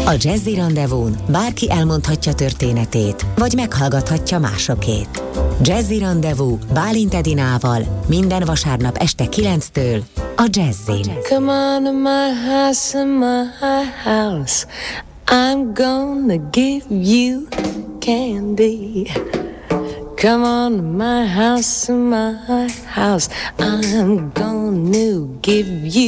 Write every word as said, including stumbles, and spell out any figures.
A Jazzy Rendezvún bárki elmondhatja történetét, vagy meghallgathatja másokét. Jazzy Rendezvú Bálint Edinával minden vasárnap este kilenctől a Jazzin. Come on to my house, in my house. I'm gonna give you candy. Come on to my house, in my house. I'm gonna give you